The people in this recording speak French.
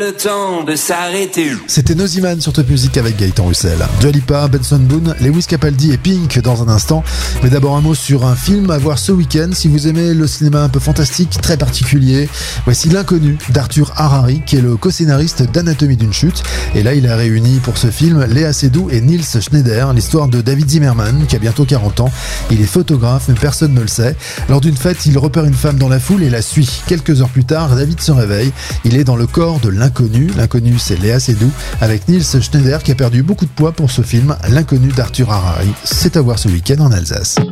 Le temps de s'arrêter. C'était Noziman sur Top Music avec Gaëtan Roussel. Dua Lipa, Benson Boone, Lewis Capaldi et Pink dans un instant. Mais d'abord un mot sur un film à voir ce week-end. Si vous aimez le cinéma un peu fantastique, très particulier, voici L'Inconnu d'Arthur Harari, qui est le co-scénariste d'Anatomie d'une chute. Et là, il a réuni pour ce film Léa Seydoux et Niels Schneider, l'histoire de David Zimmerman, qui a bientôt 40 ans. Il est photographe, mais personne ne le sait. Lors d'une fête, il repère une femme dans la foule et la suit. Quelques heures plus tard, David se réveille. Il est dans le corps de l'inconnu. L'inconnu, c'est Léa Seydoux avec Niels Schneider qui a perdu beaucoup de poids pour ce film. L'Inconnu d'Arthur Harari. C'est à voir ce week-end en Alsace.